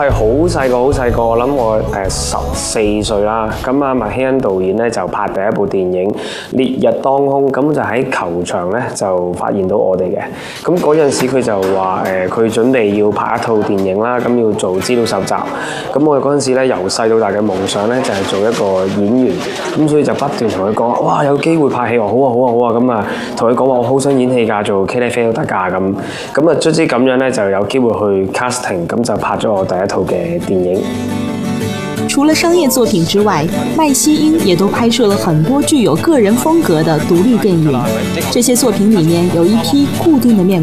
係好細個，我諗我14歲啦。咁啊，麥希恩導演咧就拍第一部電影《烈日當空》，咁就喺球場咧就發現到我哋嘅。咁嗰陣時佢就話佢準備要拍一套電影啦，咁要做資料搜集。咁我哋嗰陣時咧由細到大嘅夢想咧就係做一個演員，咁所以就不斷同佢講，哇，有機會拍戲喎，好啊，咁啊同佢講話我好想演戲㗎，做茄喱啡都得㗎咁。咁啊，卒之咁樣咧就有機會去 casting， 咁就拍咗我第一套嘅電影。 除了商業作品之外，麥希英也都拍攝了很多具有個人風格的獨立電影。這些作品裡面有一批固定的面